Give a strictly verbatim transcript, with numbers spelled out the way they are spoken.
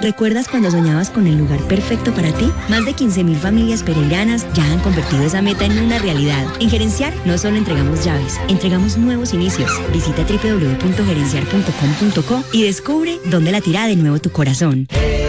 ¿Recuerdas cuando soñabas con el lugar perfecto para ti? Más de quince mil familias pereiranas ya han convertido esa meta en una realidad. En Gerenciar no solo entregamos llaves, entregamos nuevos inicios. Visita doble u doble u doble u punto gerenciar punto com punto co y descubre dónde latirá de nuevo tu corazón.